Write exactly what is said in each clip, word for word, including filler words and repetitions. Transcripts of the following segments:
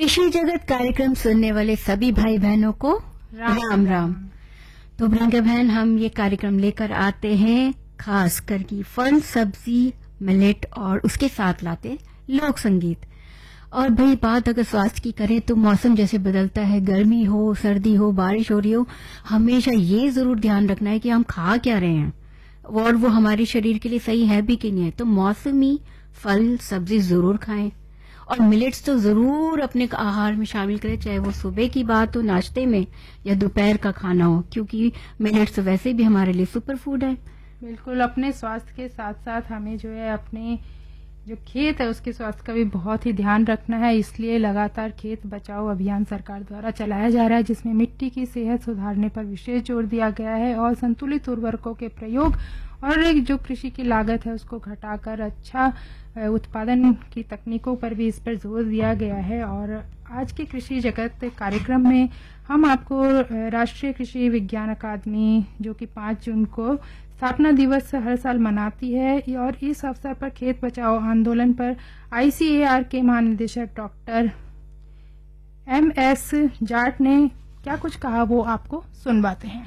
कृषि जगत कार्यक्रम सुनने वाले सभी भाई बहनों को राम राम, राम। तो भ्रांगे बहन, हम ये कार्यक्रम लेकर आते हैं खास करके फल, सब्जी, मिलेट और उसके साथ लाते लोक संगीत। और भाई बात अगर स्वास्थ्य की करें तो मौसम जैसे बदलता है, गर्मी हो, सर्दी हो, बारिश हो रही हो, हमेशा ये जरूर ध्यान रखना है कि हम खा क्या रहे हैं और वो हमारे शरीर के लिए सही है भी कि नहीं है। तो मौसमी फल सब्जी जरूर खाएं और मिलेट्स तो जरूर अपने आहार में शामिल करें, चाहे वो सुबह की बात हो नाश्ते में या दोपहर का खाना हो, क्योंकि मिलेट्स तो वैसे भी हमारे लिए सुपर फूड है। बिल्कुल, अपने स्वास्थ्य के साथ साथ हमें जो है अपने जो खेत है उसके स्वास्थ्य का भी बहुत ही ध्यान रखना है। इसलिए लगातार खेत बचाओ अभियान सरकार द्वारा चलाया जा रहा है, जिसमें मिट्टी की सेहत सुधारने पर विशेष जोर दिया गया है और संतुलित उर्वरकों के प्रयोग और एक जो कृषि की लागत है उसको घटाकर अच्छा उत्पादन की तकनीकों पर भी इस पर जोर दिया गया है। और आज के कृषि जगत कार्यक्रम में हम आपको राष्ट्रीय कृषि विज्ञान अकादमी, जो कि पाँच जून को स्थापना दिवस हर साल मनाती है, और इस अवसर पर खेत बचाओ आंदोलन पर आईसीएआर के महानिदेशक डॉक्टर एम एस जाट ने क्या कुछ कहा वो आपको सुनवाते हैं।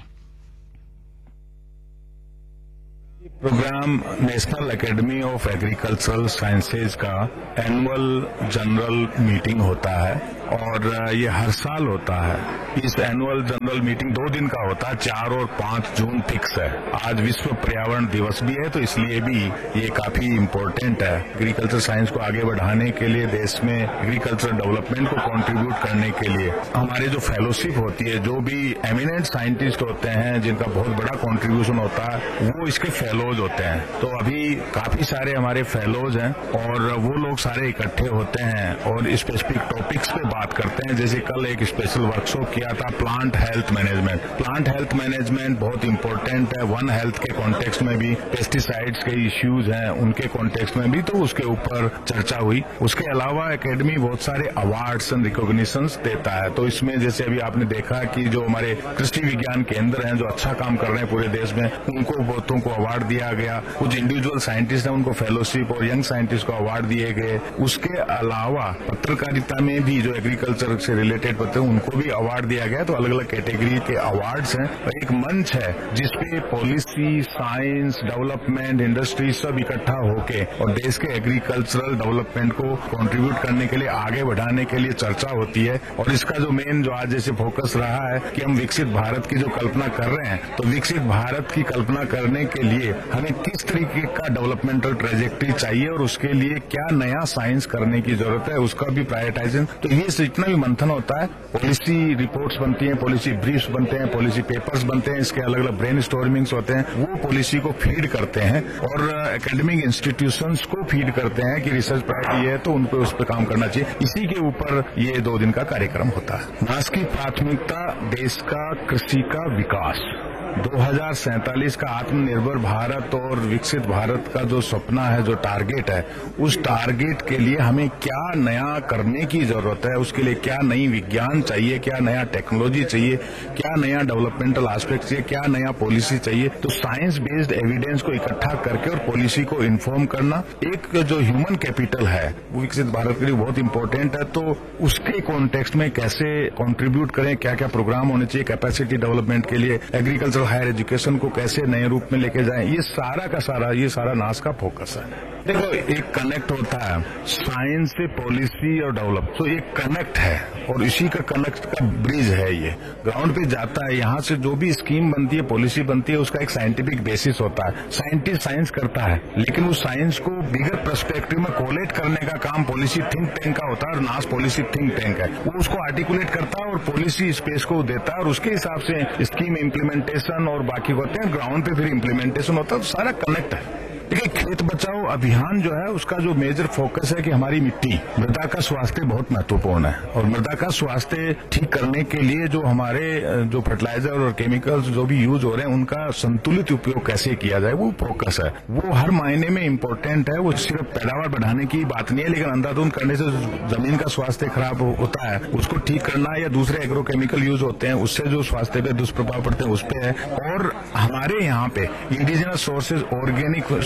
Programme national academy of agricultural sciences का एनुअल जनरल मीटिंग होता है और ये हर साल होता है। इस एनुअल जनरल मीटिंग दो दिन का होता है, चार और पांच जून फिक्स है। आज विश्व पर्यावरण दिवस भी है, तो इसलिए भी ये काफी इम्पोर्टेंट है। एग्रीकल्चर साइंस को आगे बढ़ाने के लिए, देश में एग्रीकल्चर डेवलपमेंट को कंट्रीब्यूट करने के लिए हमारे जो फेलोशिप होती है, जो भी एमिनेंट साइंटिस्ट होते हैं जिनका बहुत बड़ा कंट्रीब्यूशन होता है, वो इसके फेलोज होते हैं। तो अभी काफी सारे हमारे फेलोज हैं और वो लोग सारे इकट्ठे होते हैं और स्पेसिफिक टॉपिक्स पे बात करते हैं। जैसे कल एक स्पेशल वर्कशॉप किया था plant health management. Plant health management बहुत इंपॉर्टेंट है, वन हेल्थ के कॉन्टेक्स्ट में भी, पेस्टिसाइड्स के इश्यूज हैं उनके कॉन्टेक्स्ट में भी, तो उसके ऊपर चर्चा हुई। उसके अलावा एकेडमी बहुत सारे अवार्ड्स एंड रिकॉग्निशंस देता है। तो इसमें जैसे अभी आपने देखा कि जो हमारे कृषि विज्ञान केंद्र हैं जो अच्छा काम कर रहे हैं पूरे देश में, उनको बहुतों को अवार्ड दिया गया। कुछ इंडिविजुअल साइंटिस्ट हैं उनको फेलोशिप और यंग साइंटिस्ट को अवार्ड दिए गए। उसके अलावा पत्रकारिता में भी जो एग्रीकल्चर से रिलेटेड होते हैं उनको भी अवार्ड दिया गया। तो अलग अलग कैटेगरी के अवार्ड्स हैं। एक मंच है जिसपे पॉलिसी, साइंस, डेवलपमेंट, इंडस्ट्री सब इकट्ठा होके और देश के एग्रीकल्चरल डेवलपमेंट को कंट्रीब्यूट करने के लिए, आगे बढ़ाने के लिए चर्चा होती है। और इसका जो मेन जो आज जैसे फोकस रहा है कि हम विकसित भारत की जो कल्पना कर रहे हैं, तो विकसित भारत की कल्पना करने के लिए हमें किस तरीके का डेवलपमेंटल ट्रेजेक्ट्री चाहिए और उसके लिए क्या नया साइंस करने की जरूरत है, उसका भी प्रायोरिटाइजेशन। तो ये जितना भी मंथन होता है, पॉलिसी रिपोर्ट्स बनती हैं, पॉलिसी ब्रीफ्स बनते हैं, पॉलिसी पेपर्स बनते हैं, इसके अलग अलग ब्रेन स्टॉर्मिंग्स होते हैं, वो पॉलिसी को फीड करते हैं और एकेडमिक इंस्टीट्यूशंस को फीड करते हैं कि रिसर्च प्रायोरिटी है तो उनको उस पर काम करना चाहिए। इसी के ऊपर ये दो दिन का कार्यक्रम होता है। नास की प्राथमिकता देश का कृषि का विकास, दो हजार सैंतालीस का आत्मनिर्भर भारत और विकसित भारत का जो सपना है, जो टारगेट है, उस टारगेट के लिए हमें क्या नया करने की जरूरत है, उसके लिए क्या नई विज्ञान चाहिए, क्या नया टेक्नोलॉजी चाहिए, क्या नया डेवलपमेंटल एस्पेक्ट चाहिए, क्या नया पॉलिसी चाहिए। तो साइंस बेस्ड एविडेंस को इकट्ठा करके और पॉलिसी को इन्फॉर्म करना, एक जो ह्यूमन कैपिटल है वो विकसित भारत के लिए बहुत इंपॉर्टेंट है। तो उसके कॉन्टेक्स्ट में कैसे कंट्रीब्यूट करें, क्या क्या प्रोग्राम होने चाहिए कैपेसिटी डेवलपमेंट के लिए, एग्रीकल्चर हायर एजुकेशन को कैसे नए रूप में लेके जाएं, ये सारा का सारा ये सारा नास का फोकस है। देखो, एक कनेक्ट होता है साइंस से पॉलिसी और डेवलप, तो एक कनेक्ट है और इसी का कनेक्ट का ब्रिज है। ये ग्राउंड पे जाता है, यहाँ से जो भी स्कीम बनती है, पॉलिसी बनती है, उसका एक साइंटिफिक बेसिस होता है। साइंटिस्ट साइंस करता है, लेकिन उस साइंस को बिगर पर्सपेक्टिव में कोलेट करने का काम पॉलिसी थिंक टैंक का होता है और नास पॉलिसी थिंक टैंक है। वो उसको आर्टिकुलेट करता है और पॉलिसी स्पेस को देता है और उसके हिसाब से स्कीम इम्प्लीमेंटेशन और बाकी होते हैं, ग्राउंड पे फिर इम्प्लीमेंटेशन होता है। तो सारा कनेक्ट है। देखिए, खेत बचाओ अभियान जो है उसका जो मेजर फोकस है कि हमारी मिट्टी, मृदा का स्वास्थ्य बहुत महत्वपूर्ण है और मृदा का स्वास्थ्य ठीक करने के लिए जो हमारे जो फर्टिलाइजर और केमिकल्स जो भी यूज हो रहे हैं उनका संतुलित उपयोग कैसे किया जाए, वो फोकस है। वो हर मायने में इम्पोर्टेंट है। वो सिर्फ पैदावार बढ़ाने की बात नहीं है, लेकिन अंधाधुंध करने से जमीन का स्वास्थ्य खराब होता है, उसको ठीक करना, या दूसरे एग्रोकेमिकल यूज होते हैं उससे जो स्वास्थ्य पे दुष्प्रभाव पड़ते हैं उस पर है। और हमारे यहाँ पे इंडिजिनस सोर्सेज, ऑर्गेनिक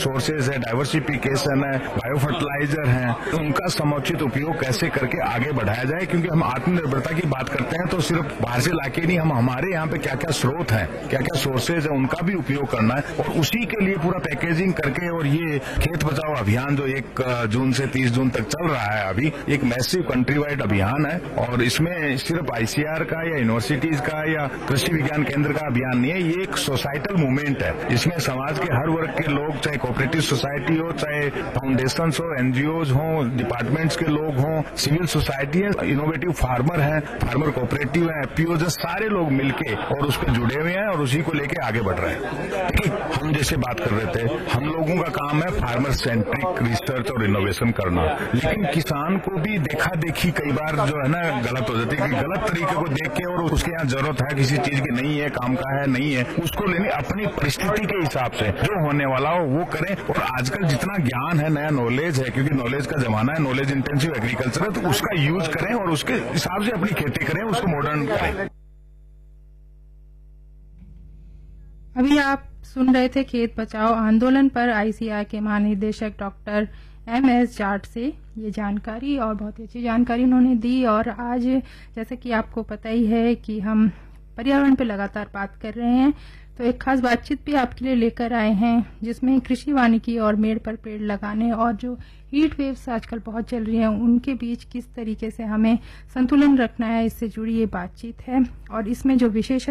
सोर्सेज है, डाइवर्सिफिकेशन है, बायो फर्टिलाइजर है, तो उनका समुचित उपयोग कैसे करके आगे बढ़ाया जाए। क्योंकि हम आत्मनिर्भरता की बात करते हैं तो सिर्फ बाहर से लाके नहीं, हम हमारे यहाँ पे क्या क्या स्रोत हैं, क्या क्या सोर्सेज है, उनका भी उपयोग करना है और उसी के लिए पूरा पैकेजिंग करके। और ये खेत बचाओ अभियान जो एक जून से तीस जून तक चल रहा है, अभी एक मैसिव कंट्री वाइड अभियान है और इसमें सिर्फ आईसीआर का या यूनिवर्सिटीज का या कृषि विज्ञान केंद्र का अभियान नहीं है, ये एक सोसाइटल मूवमेंट है। इसमें समाज के हर वर्ग के लोग, चाहे कोऑपरेटिव सोसाइटी हो, चाहे फाउंडेशन हो, एनजीओज हो, डिपार्टमेंट्स के लोग हों, सिविल सोसाइटी है, इनोवेटिव फार्मर है, फार्मर कोऑपरेटिव है, एफपीओज है, सारे लोग मिलके और उस पर जुड़े हुए हैं और उसी को लेके आगे बढ़ रहे हैं। ठीक, हम जैसे बात कर रहे थे, हम लोगों का काम है फार्मर सेंट्रिक रिसर्च और इनोवेशन करना, लेकिन किसान को भी देखा देखी कई बार जो है ना गलत हो जाती है कि गलत तरीके को देख के और उसके यहाँ जरूरत है किसी चीज की नहीं है, काम का है नहीं है, उसको लेने अपनी परिस्थिति के हिसाब से जो होने वाला हो वो करें। और आजकल जितना ज्ञान है, नया नॉलेज है, क्योंकि नॉलेज का जमाना है, नॉलेज इंटेंसिव एग्रीकल्चर है, तो उसका यूज करें और उसके हिसाब से अपनी खेती करें, उसको मॉडर्न करें। अभी आप सुन रहे थे खेत बचाओ आंदोलन पर आईसीआर के महानिदेशक डॉक्टर एम एस जाट से ये जानकारी, और बहुत ही अच्छी जानकारी उन्होंने दी। और आज जैसे कि आपको पता ही है कि हम पर्यावरण पे लगातार बात कर रहे हैं, तो एक खास बातचीत भी आपके लिए लेकर आए हैं जिसमें कृषि वानिकी और मेड़ पर पेड़ लगाने और जो हीट वेव्स आजकल बहुत चल रही हैं उनके बीच किस तरीके से हमें संतुलन रखना है, इससे जुड़ी ये बातचीत है। और इसमें जो विशेष